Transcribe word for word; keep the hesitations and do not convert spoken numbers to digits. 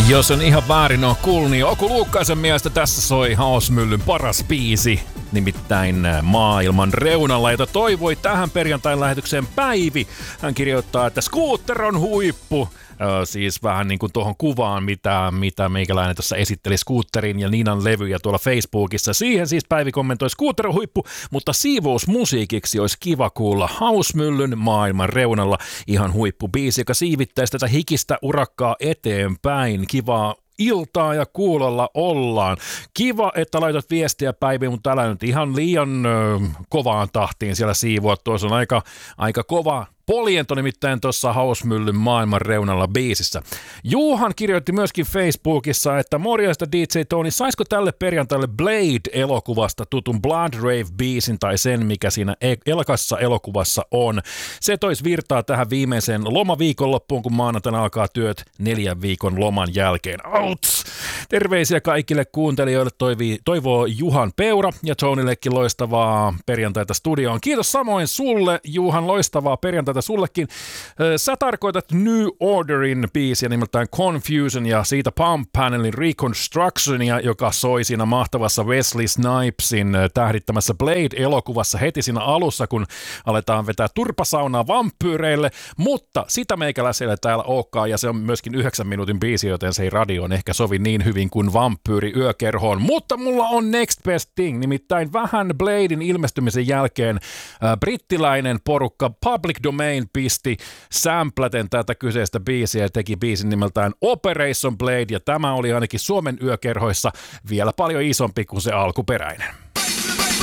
Jos en ihan väärin ole kuullut, niin Oku Luukkaisen mielestä tässä soi Hausmyllyn paras biisi, nimittäin Maailman reunalla, jota toivoi tähän perjantain lähetykseen Päivi. Hän kirjoittaa, että Scooter on huippu. Ö, siis vähän niin kuin tuohon kuvaan, mitä, mitä meikäläinen tuossa esitteli Scooterin ja Ninan levyjä tuolla Facebookissa. Siihen siis Päivi kommentoi, Scooter on huippu, mutta siivousmusiikiksi olisi kiva kuulla Hausmyllyn Maailman reunalla. Ihan huippubiisi, joka siivittäisi tätä hikistä urakkaa eteenpäin. Kivaa iltaa ja kuulolla ollaan. Kiva, että laitat viestiä Päivi, mutta älä nyt ihan liian ö, kovaan tahtiin siellä siivoa. Tuossa on aika, aika kova poljento nimittäin tuossa Hausmyllyn Maailman reunalla biisissä. Juuhan kirjoitti myöskin Facebookissa, että morjesta D J Tony, saisiko tälle perjantaille Blade-elokuvasta tutun Blood Rave-biisin tai sen, mikä siinä elkassa elokuvassa on. Se tois virtaa tähän viimeiseen lomaviikonloppuun, kun maanantaina alkaa työt neljän viikon loman jälkeen. Outs! Terveisiä kaikille kuuntelijoille toivii, toivoo Juhan Peura ja Tonillekin loistavaa perjantaita studioon. Kiitos samoin sulle, Juhan, loistavaa perjantaita sullekin. Sä tarkoitat New Orderin biisiä nimeltään Confusion ja siitä Pump Panelin Reconstructionia, joka soi siinä mahtavassa Wesley Snipesin tähdittämässä Blade-elokuvassa heti siinä alussa, kun aletaan vetää turpasaunaa vampyyreille, mutta sitä meikäläisellä täällä olekaan ja se on myöskin yhdeksän minuutin biisi, joten se ei radioon ehkä sovi niin hyvin kuin vampyyri yökerhoon, mutta mulla on next best thing, nimittäin vähän Bladen ilmestymisen jälkeen äh, brittiläinen porukka Public Domain pisti sampläten tätä kyseistä biisiä ja teki biisin nimeltään Operation Blade, ja tämä oli ainakin Suomen yökerhoissa vielä paljon isompi kuin se alkuperäinen.